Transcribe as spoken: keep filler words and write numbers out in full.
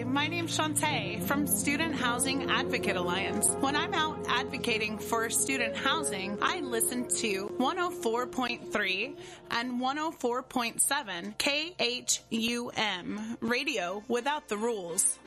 my name's Shantae from Student Housing Advocate Alliance. When I'm out advocating for student housing, I listen to one oh four point three and one oh four point seven K H U M, Radio Without the Rules.